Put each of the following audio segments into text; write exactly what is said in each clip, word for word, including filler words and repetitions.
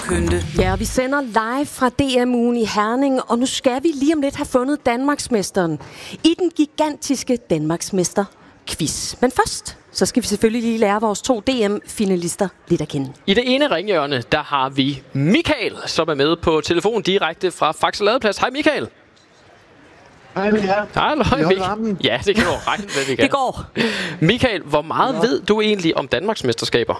Kynde. Ja, og vi sender live fra D M-ugen i Herning, og nu skal vi lige om lidt have fundet Danmarksmesteren i den gigantiske Danmarksmester-quiz. Men først, så skal vi selvfølgelig lige lære vores to D M-finalister lidt at kende. I det ene ringhjørne, der har vi Michael, som er med på telefon direkte fra Faxe Ladeplads. Hej Michael. Hej med jer. Hej Michael. Ja, det kan du regne med, vi kan. Det går. Michael, hvor meget ved du egentlig om Danmarksmesterskaber?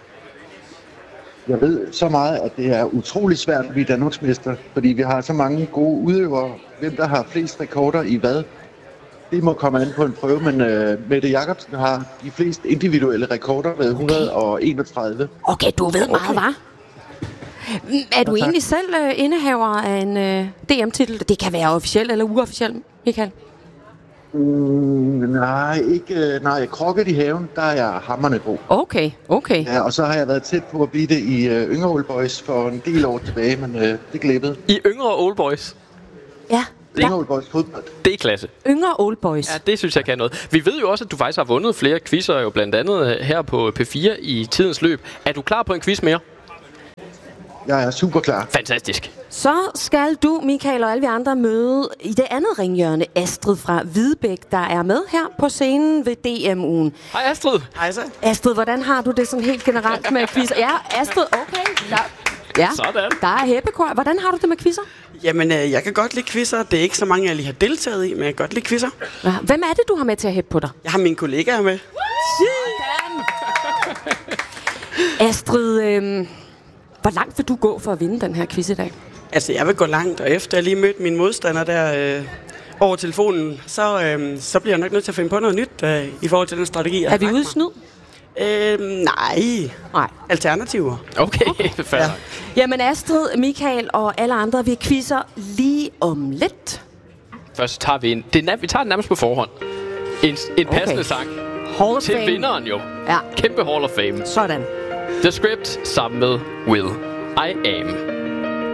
Jeg ved så meget, at det er utrolig svært at blive Danmarksmester, fordi vi har så mange gode udøvere. Hvem der har flest rekorder i hvad? Det må komme an på en prøve, men uh, Mette Jacobsen har de fleste individuelle rekorder med et hundrede og enogtredive. Okay, du ved meget, hva'? Er du Ja, egentlig selv uh, indehaver af en uh, D M-titel? Det kan være officiel eller uofficiel, Michael. Mm, nej, ikke. Uh, nej, krokket i haven, der er jeg hamrende god. Okay, okay. Ja, og så har jeg været tæt på at blive det i uh, Yngre Old Boys for en del år tilbage, men uh, det glippede. I Yngre Old Boys? Ja. Yngre Old Boys fodbold. Det er klasse. Yngre Old Boys. Ja, det synes jeg kan noget. Vi ved jo også, at du faktisk har vundet flere quizzer, jo blandt andet her på P fire i tidens løb. Er du klar på en quiz mere? Jeg er super klar. Fantastisk. Så skal du, Michael, og alle vi andre møde i det andet ringhjørne Astrid fra Hvidebæk, der er med her på scenen ved D M-ugen. Hej Astrid. Hej så. Astrid, hvordan har du det sådan helt generelt med quizzer? Ja, Astrid, okay. Ja. Ja, sådan. Der er hæppekår. Hvordan har du det med quizzer? Jamen, øh, jeg kan godt lide quizzer. Det er ikke så mange, jeg lige har deltaget i, men jeg kan godt lide quizzer. Ja. Hvem er det, du har med til at hæppe på dig? Jeg har mine kollegaer med. Astrid, øh, hvor langt vil du gå for at vinde den her quiz i dag? Altså, jeg vil gå langt, og efter jeg lige mødte min modstander der øh, over telefonen, så, øh, så bliver jeg nok nødt til at finde på noget nyt øh, i forhold til den strategi, jeg Er vi har ude lagt snyd? mig. Øh, nej. Nej. Alternativer. Okay, okay. Fair. Ja. Jamen Astrid, Michael og alle andre, vi quizzer lige om lidt. Først tager vi en. Det er, vi tager den nærmest på forhånd. En, en Okay. passende sang Hall of til Fame. vinderen jo. Ja, Kæmpe Hall of Fame. sådan. The Script sammen med Will I Am.